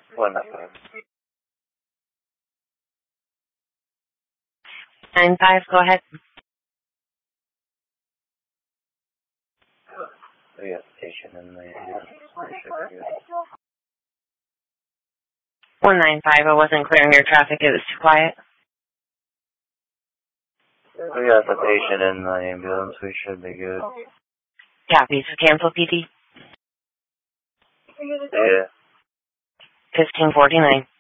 195. 95, go ahead. We got a patient in the ambulance. 195, I wasn't clearing your traffic, it was too quiet. We got the patient in the ambulance, we should be good. Copy, so cancel PD. Yeah. 1549.